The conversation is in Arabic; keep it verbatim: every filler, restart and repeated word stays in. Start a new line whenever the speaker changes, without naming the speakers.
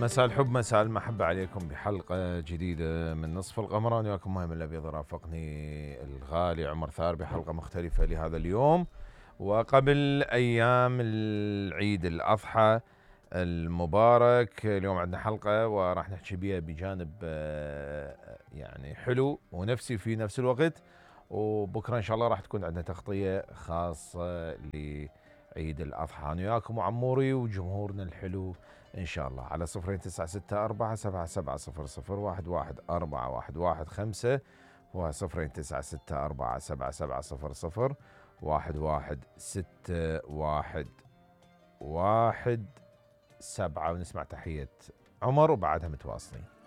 مساء الحب مساء المحبة عليكم بحلقة جديدة من نصف القمر. أنا وياكم مهم الأبيض، رافقني الغالي عمر ثار بحلقة مختلفة لهذا اليوم. وقبل أيام العيد الأضحى المبارك، اليوم عندنا حلقة وراح نحكي بها بجانب يعني حلو ونفسي في نفس الوقت. وبكرة إن شاء الله راح تكون عندنا تغطية خاصة لعيد الأضحى. أنا وياكم وعموري وجمهورنا الحلو إن شاء الله على صفرين تسعة ستة أربعة سبعة سبعة صفر صفر واحد واحد أربعة واحد واحد خمسة وصفرين تسعة ستة أربعة سبعة سبعة صفر صفر واحد واحد ستة واحد واحد سبعة. ونسمع تحية عمر وبعدها متواصلين.